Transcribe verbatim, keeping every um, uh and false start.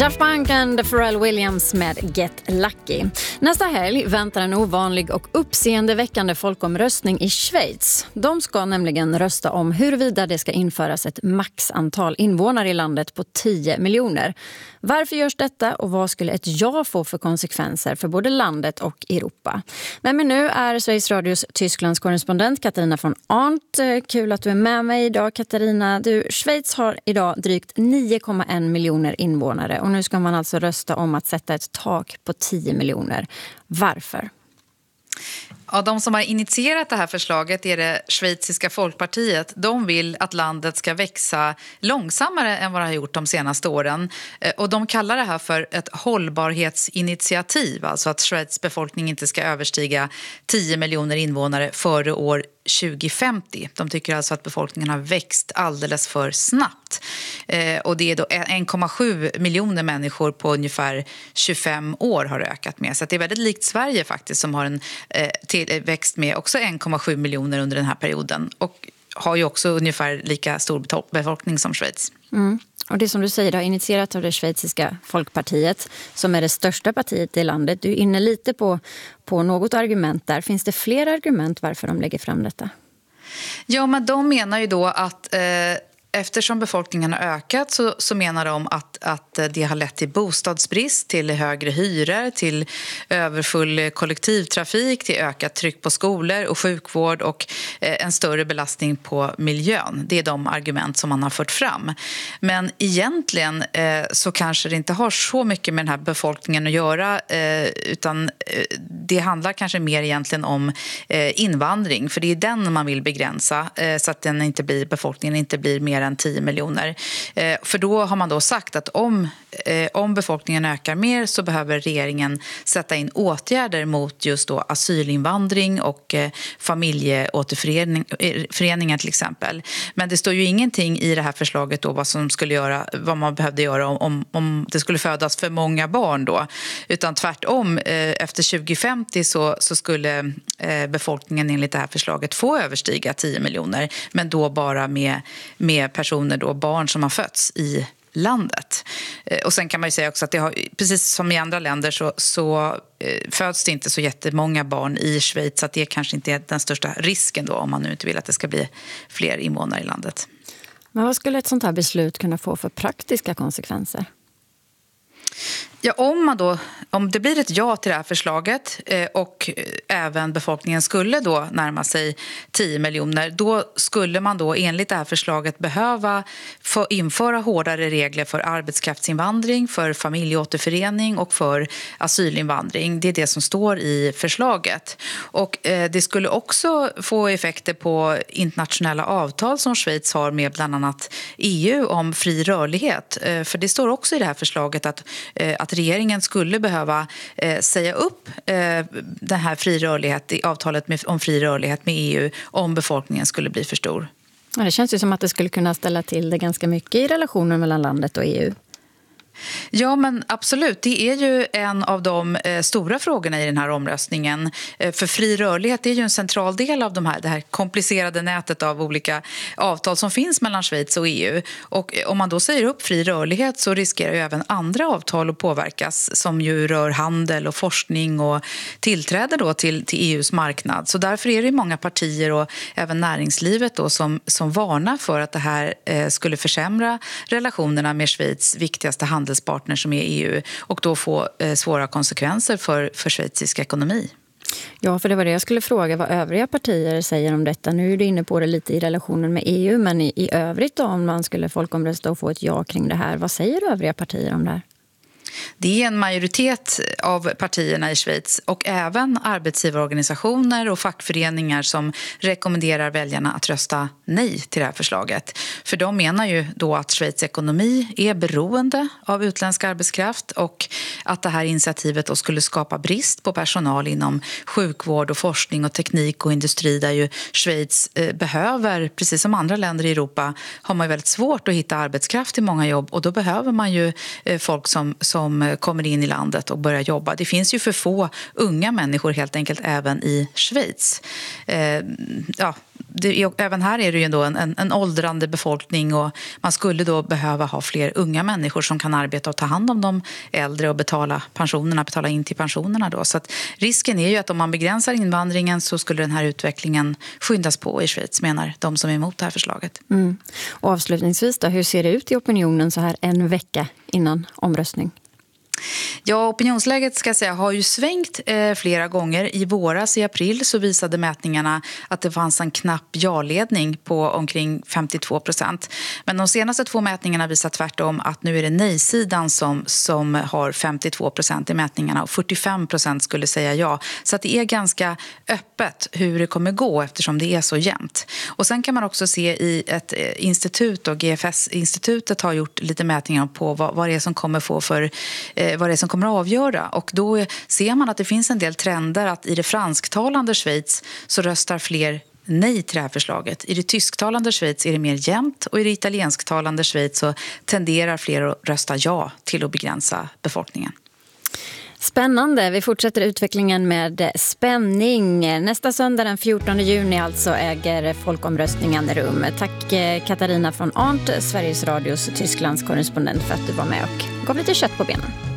Daft Punk and Pharrell Williams med Get Lucky. Nästa helg väntar en ovanlig och uppseendeväckande folkomröstning i Schweiz. De ska nämligen rösta om huruvida det ska införas ett maxantal invånare i landet på tio miljoner. Varför görs detta och vad skulle ett ja få för konsekvenser för både landet och Europa? Men, men nu är Sveriges Radios Tysklands korrespondent Katarina von Arndt. Kul att du är med mig idag, Katarina. Du, Schweiz har idag drygt nio komma en miljoner invånare. Och nu ska man alltså rösta om att sätta ett tak på tio miljoner. Varför? Ja, de som har initierat det här förslaget är det schweiziska folkpartiet. De vill att landet ska växa långsammare än vad det har gjort de senaste åren. Och de kallar det här för ett hållbarhetsinitiativ. Alltså att Schweiz befolkning inte ska överstiga tio miljoner invånare före år tjugo femtio. De tycker alltså att befolkningen har växt alldeles för snabbt. Eh, och det är då en komma sju miljoner människor på ungefär tjugofem år har ökat med. Så att det är väldigt likt Sverige faktiskt som har en eh, till, växt med också en komma sju miljoner under den här perioden. Och har ju också ungefär lika stor befolkning som Schweiz. Mm. Och det som du säger, det har initierat av det schweiziska folkpartiet som är det största partiet i landet. Du är inne lite på, på något argument där. Finns det fler argument varför de lägger fram detta? Ja, men de menar ju då att... Eh, Eftersom befolkningen har ökat så, så menar de att, att det har lett till bostadsbrist, till högre hyror, till överfull kollektivtrafik, till ökat tryck på skolor och sjukvård och eh, en större belastning på miljön. Det är de argument som man har fört fram. Men egentligen eh, så kanske det inte har så mycket med den här befolkningen att göra eh, utan eh, det handlar kanske mer egentligen om eh, invandring. För det är den man vill begränsa eh, så att den inte blir, befolkningen inte blir mer än tio miljoner. Eh, för då har man då sagt att om, eh, om befolkningen ökar mer så behöver regeringen sätta in åtgärder mot just då asylinvandring och eh, familjeåterföreningar till exempel. Men det står ju ingenting i det här förslaget då vad som skulle göra, vad man behövde göra om, om det skulle födas för många barn då. Utan tvärtom, eh, efter tjugo femtio så, så skulle eh, befolkningen enligt det här förslaget få överstiga tio miljoner. Men då bara med, med personer då, barn som har fötts i landet. Och sen kan man ju säga också att det har, precis som i andra länder så, så föds det inte så jättemånga barn i Schweiz så att det kanske inte är den största risken då om man nu inte vill att det ska bli fler invånare i landet. Men vad skulle ett sånt här beslut kunna få för praktiska konsekvenser? Ja, om, man då, om det blir ett ja till det här förslaget eh, och även befolkningen skulle då närma sig tio miljoner, då skulle man då enligt det här förslaget behöva få införa hårdare regler för arbetskraftsinvandring, för familjeåterförening och för asylinvandring. Det är det som står i förslaget. Och eh, det skulle också få effekter på internationella avtal som Schweiz har med bland annat E U om fri rörlighet. Eh, för det står också i det här förslaget att, eh, att regeringen skulle behöva eh, säga upp eh, den här fri rörlighet i avtalet med, om fri rörlighet med E U om befolkningen skulle bli för stor. Ja, det känns ju som att det skulle kunna ställa till det ganska mycket i relationen mellan landet och E U. Ja, men absolut. Det är ju en av de eh, stora frågorna i den här omröstningen. Eh, för fri rörlighet är ju en central del av de här, det här komplicerade nätet av olika avtal som finns mellan Schweiz och E U. Och eh, om man då säger upp fri rörlighet så riskerar ju även andra avtal att påverkas som ju rör handel och forskning och tillträde då till, till E U:s marknad. Så därför är det många partier och även näringslivet då som, som varnar för att det här eh, skulle försämra relationerna med Schweiz viktigaste handel handelspartner som är E U och då få eh, svåra konsekvenser för, för schweizisk ekonomi. Ja, för det var det jag skulle fråga vad övriga partier säger om detta. Nu är du inne på det lite i relationen med E U, men i, i övrigt då, om man skulle folkomrösta och få ett ja kring det här, vad säger övriga partier om det här? Det är en majoritet av partierna i Schweiz och även arbetsgivarorganisationer och fackföreningar som rekommenderar väljarna att rösta nej till det här förslaget. För de menar ju då att Schweiz ekonomi är beroende av utländsk arbetskraft och att det här initiativet då skulle skapa brist på personal inom sjukvård och forskning och teknik och industri där ju Schweiz eh, behöver, precis som andra länder i Europa, har man ju väldigt svårt att hitta arbetskraft i många jobb och då behöver man ju eh, folk som, som kommer in i landet och börjar jobba. Det finns ju för få unga människor helt enkelt även i Schweiz. Eh, ja, det, även här är det ju ändå en, en, en åldrande befolkning och man skulle då behöva ha fler unga människor som kan arbeta och ta hand om de äldre och betala pensionerna, betala in till pensionerna då. Så att risken är ju att om man begränsar invandringen så skulle den här utvecklingen skyndas på i Schweiz, menar de som är emot det här förslaget. Mm. Och avslutningsvis då, hur ser det ut i opinionen så här en vecka innan omröstning? Ja, opinionsläget ska jag säga har ju svängt eh, flera gånger. I våras, i april, så visade mätningarna att det fanns en knapp ja-ledning på omkring femtiotvå procent. Men de senaste två mätningarna visar tvärtom att nu är det nej-sidan som, som har femtiotvå procent i mätningarna och fyrtiofem procent skulle säga ja. Så att det är ganska öppet hur det kommer gå eftersom det är så jämnt. Och sen kan man också se i ett institut, och G F S-institutet har gjort lite mätningar på vad, vad det är som kommer få för eh, vad det är som kommer att avgöra. Och då ser man att det finns en del trender att i det fransktalande Schweiz så röstar fler nej till det här förslaget. I det tysktalande Schweiz är det mer jämnt och i det italiensktalande Schweiz så tenderar fler att rösta ja till att begränsa befolkningen. Spännande. Vi fortsätter utvecklingen med spänning. Nästa söndag den fjortonde juni alltså äger folkomröstningen rum. Tack Katarina från Arndt, Sveriges Radios Tysklands korrespondent, för att du var med och gav lite kött på benen.